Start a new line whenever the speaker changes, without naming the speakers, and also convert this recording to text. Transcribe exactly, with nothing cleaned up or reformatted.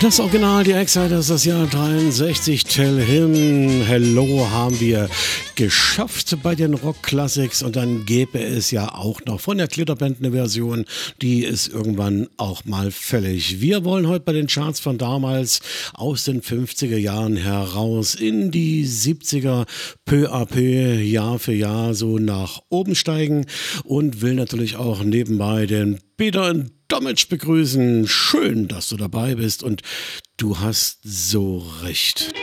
Das Original, die Exciters, das Jahr dreiundsechzig, Tell Him, Hello haben wir geschafft bei den Rock Classics und dann gäbe es ja auch noch von der Glitterband eine Version, die ist irgendwann auch mal fällig. Wir wollen heute bei den Charts von damals aus den fünfziger Jahren heraus in die siebziger peu à peu, Jahr für Jahr so nach oben steigen und will natürlich auch nebenbei den Peter und Domitsch begrüßen. Schön, dass du dabei bist und du hast so recht.